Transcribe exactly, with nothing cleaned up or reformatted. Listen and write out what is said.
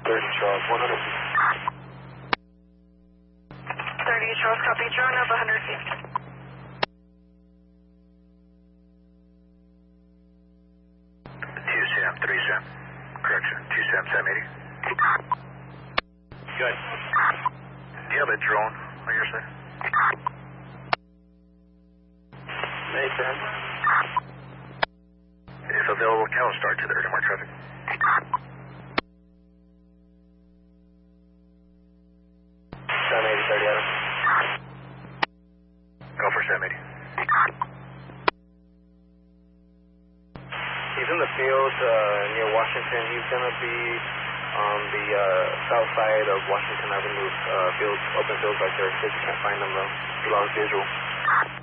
thirty Charles, one hundred feet. thirty Charles, copy, drone up one hundred feet. two Sam, three Sam. Correction, two Sam, Sam eighty. Good. Do you have a drone on your side? Nathan. If available, can start to the urgent mark traffic. Sam eighty, thirty Adam. Go for Sam eighty. He's in the field uh, near Washington. He's going to be on the uh, south side of Washington Avenue uh, field, open field right there. Says you can't find him though. He lost visual.